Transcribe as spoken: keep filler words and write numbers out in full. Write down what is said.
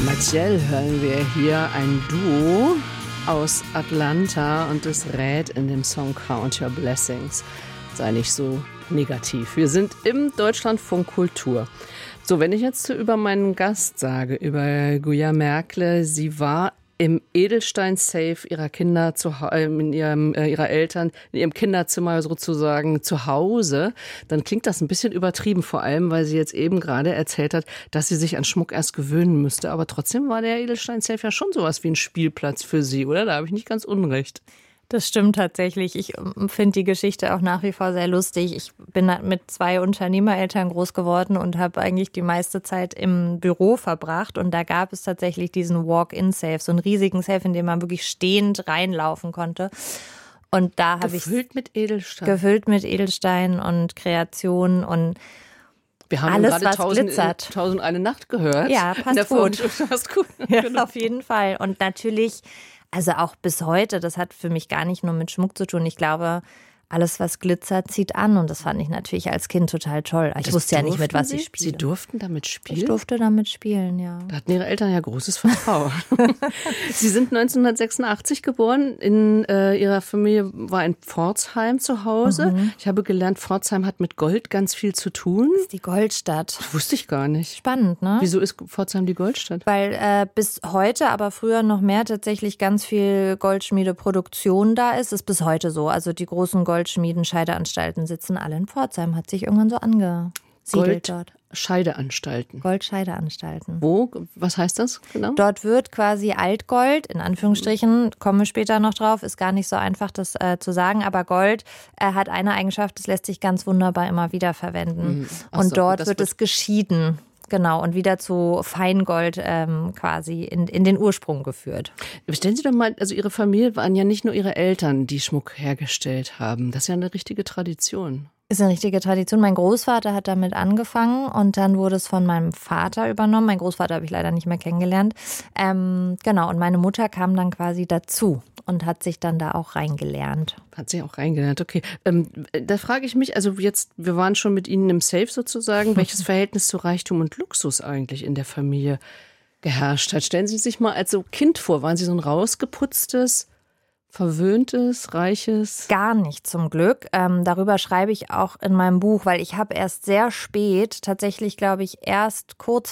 Speziell hören wir hier ein Duo aus Atlanta und es rät in dem Song Count Your Blessings. Sei nicht so negativ. Wir sind im Deutschlandfunk Kultur. So, wenn ich jetzt über meinen Gast sage, über Guya Merkle, sie war im Edelstein-Safe ihrer Kinder, zu, in ihrem, äh, ihrer Eltern, in ihrem Kinderzimmer sozusagen zu Hause, dann klingt das ein bisschen übertrieben, vor allem, weil sie jetzt eben gerade erzählt hat, dass sie sich an Schmuck erst gewöhnen müsste. Aber trotzdem war der Edelstein-Safe ja schon sowas wie ein Spielplatz für sie, oder? Da habe ich nicht ganz unrecht. Das stimmt tatsächlich. Ich finde die Geschichte auch nach wie vor sehr lustig. Ich bin mit zwei Unternehmereltern groß geworden und habe eigentlich die meiste Zeit im Büro verbracht. Und da gab es tatsächlich diesen Walk-in-Safe, so einen riesigen Safe, in dem man wirklich stehend reinlaufen konnte. Und da habe ich gefüllt mit Edelstein. Gefüllt mit Edelstein und Kreation und wir haben alles, gerade was tausend, glitzert. tausend eine Nacht gehört. Ja, passt gut. Passt gut. Ja, auf jeden Fall. Und natürlich, also auch bis heute, das hat für mich gar nicht nur mit Schmuck zu tun. Ich glaube, alles, was glitzert, zieht an. Und das fand ich natürlich als Kind total toll. Ich das wusste ja nicht, mit was Sie? ich spiele. Sie durften damit spielen? Ich durfte damit spielen, ja. Da hatten Ihre Eltern ja großes Vertrauen. Sie sind neunzehnhundertsechsundachtzig geboren. In äh, Ihrer Familie war in Pforzheim zu Hause. Mhm. Ich habe gelernt, Pforzheim hat mit Gold ganz viel zu tun. Das ist die Goldstadt. Das wusste ich gar nicht. Spannend, ne? Wieso ist Pforzheim die Goldstadt? Weil äh, bis heute, aber früher noch mehr, tatsächlich ganz viel Goldschmiedeproduktion da ist. Das ist bis heute so. Also die großen Goldschmieden, Scheideanstalten sitzen alle in Pforzheim. Hat sich irgendwann so angesiedelt dort. Goldscheideanstalten. Goldscheideanstalten. Wo? Was heißt das genau? Dort wird quasi Altgold, in Anführungsstrichen, kommen wir später noch drauf, ist gar nicht so einfach, das äh, zu sagen, aber Gold äh, hat eine Eigenschaft, das lässt sich ganz wunderbar immer wieder verwenden. Mhm. Und so, dort wird, wird es geschieden. Genau, und wieder zu Feingold ähm, quasi in, in den Ursprung geführt. Stellen Sie doch mal, also Ihre Familie waren ja nicht nur Ihre Eltern, die Schmuck hergestellt haben. Das ist ja eine richtige Tradition. Ist eine richtige Tradition. Mein Großvater hat damit angefangen und dann wurde es von meinem Vater übernommen. Mein Großvater habe ich leider nicht mehr kennengelernt. Ähm, genau, und meine Mutter kam dann quasi dazu und hat sich dann da auch reingelernt. Hat sich auch reingelernt, okay. Ähm, da frage ich mich, also jetzt, wir waren schon mit Ihnen im Safe sozusagen, welches Verhältnis zu Reichtum und Luxus eigentlich in der Familie geherrscht hat. Stellen Sie sich mal als so Kind vor, waren Sie so ein rausgeputztes, verwöhntes, reiches? Gar nicht, zum Glück. Ähm, darüber schreibe ich auch in meinem Buch, weil ich habe erst sehr spät, tatsächlich glaube ich erst kurz